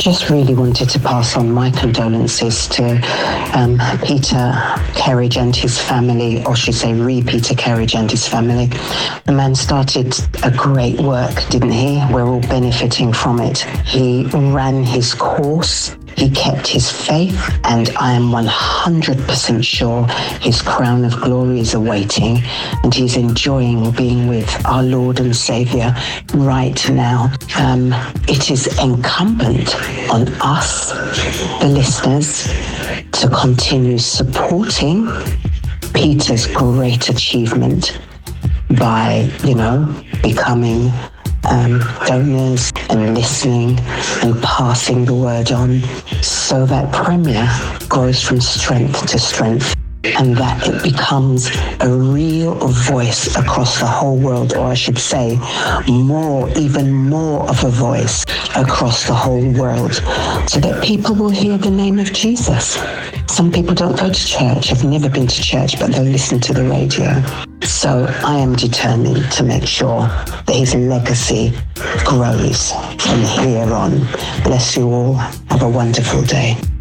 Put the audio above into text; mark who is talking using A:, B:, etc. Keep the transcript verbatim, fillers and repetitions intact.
A: just really wanted to pass on my condolences to um, Peter Kerridge and his family, or should I say re Peter Kerridge and his family. The man started a great work, didn't he? We're all benefiting from it. He ran his course. He kept his faith, and I am one hundred percent sure his crown of glory is awaiting, and he's enjoying being with our Lord and Saviour right now. Um, it is incumbent on us, the listeners, to continue supporting Peter's great achievement by, you know, becoming Um, donors and listening and passing the word on, so that Premier grows from strength to strength, and that it becomes a real voice across the whole world, or I should say more, even more of a voice across the whole world, so that people will hear the name of Jesus. Some people don't go to church, have never been to church, but they'll listen to the radio. So I am determined to make sure that his legacy grows from here on. Bless you all. Have a wonderful day.